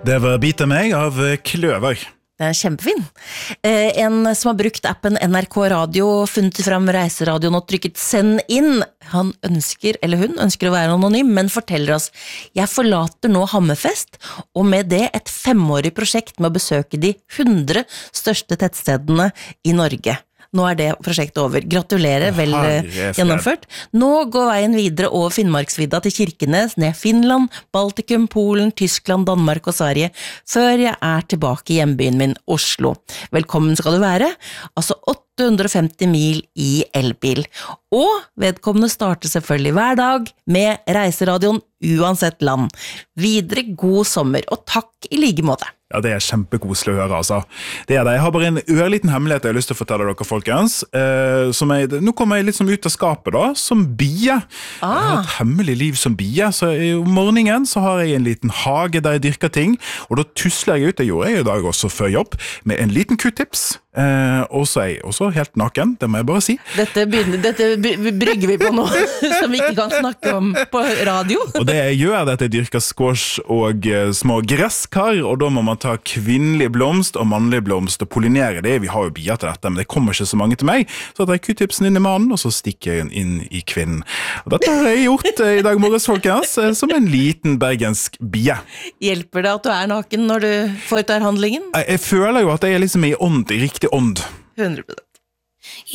Det var Bit av meg av Kløver. Det kjempefin. En som har brukt appen NRK Radio, funnet fram reiseradioen og trykket send inn. Han ønsker, eller hun ønsker å være anonym, men forteller oss: jeg forlater nå Hammerfest, og med det et 5-årig prosjekt med å besøke de 100 største tettstedene i Norge. Nå det prosjektet over. Gratulerer, vel gjennomført. Nå går veien videre over Finnmarksvidda til Kirkenes, ned Finland, Baltikum, Polen, Tyskland, Danmark og Sverige, før jeg tilbake i hjembyen min, Oslo. Velkommen skal du være. Altså 850 mil i elbil. Og vedkommende starter selvfølgelig hver dag med reiseradioen uansett land. Videre god sommer, og takk i like måte. Ja, det kjempekoselig å høre, altså. Det det. Jeg har bare en ørliten hemmelighet jeg har lyst til å fortelle dere, folkens. Nå kommer jeg litt som ut av skapet da, som bie. Jeg har et hemmelig liv som bie, så om morgenen så har jeg en liten hage der jeg dyrker ting, og da tusler jeg ut, det gjorde jeg i dag også før jobb, med en liten Q-tips, og så jeg også helt naken, det må jeg bare si. Dette brygger vi på nå, som vi ikke kan snakke om på radio. Og det jeg gjør, det at jeg dyrker squash og små gresskar, og da må man ta kvinnelig blomst og mannlig blomst og pollinere det. Vi har jo bier til dette, men det kommer ikke så mange til meg. Så tar jeg Q-tipsen inn i mannen, og så stikker jeg den inn i kvinnen. Og dette har jeg gjort i dag morges, folkens, som en liten bergensk bie. Hjelper det at du naken når du foretar handlingen? Jeg føler jo at jeg liksom i ånd, i riktig ånd. 100%.